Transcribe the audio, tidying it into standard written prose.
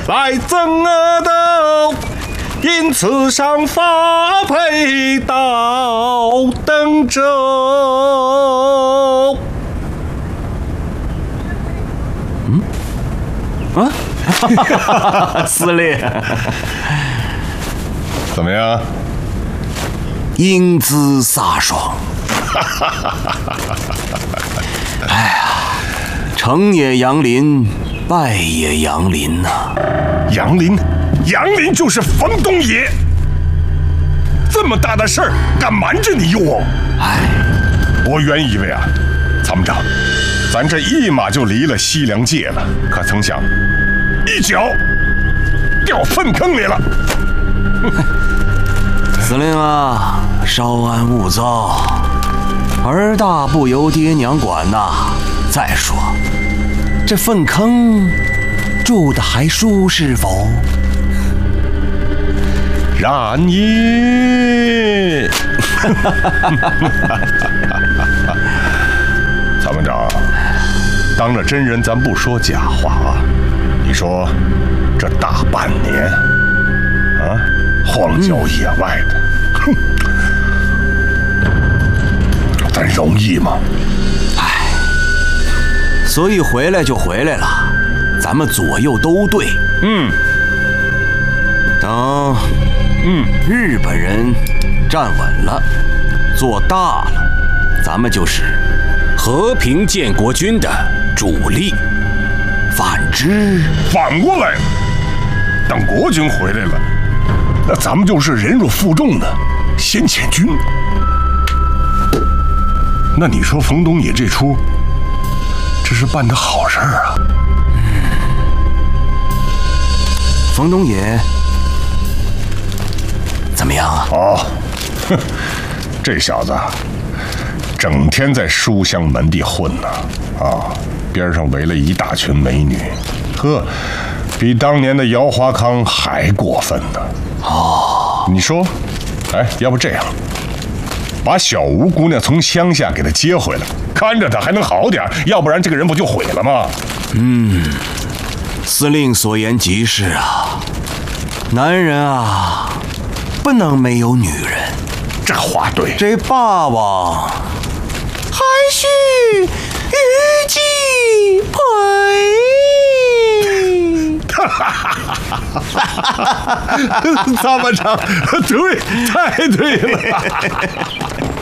来赠额斗，因此上发配到登州。 司令， 怎么样？ 英姿飒爽。哎呀，成也杨林，败也杨林呐。 杨林就是冯东野，这么大的事儿敢瞒着你我？ 哎， 我原以为啊，参谋长，咱这一马就离了西凉界了，可曾想一脚掉粪坑里了。 司令啊，稍安勿躁，儿大不由爹娘管呐。再说，这粪坑住的还舒适否？ 然也。参谋长，当着真人咱不说假话啊。你说这大半年啊，荒郊野外的，哼，咱容易吗？ 哎，所以回来就回来了，咱们左右都对。等日本人站稳了，做大了，咱们就是和平建国军的主力。 反过来，等国军回来了，那咱们就是忍辱负重的先遣军。那你说冯东野这出，这是办的好事儿啊？ 冯东野怎么样啊？ 哦，哼，这小子整天在书香门第混呢，边上围了一大群美女，呵，比当年的姚华康还过分呢。你说，哎，要不这样，把小吴姑娘从乡下给她接回来，看着她还能好点，要不然这个人不就毁了吗？ 司令所言极是啊，男人啊，不能没有女人。 这话对。 这霸王还需虞姬陪。 参谋长，对，太对了。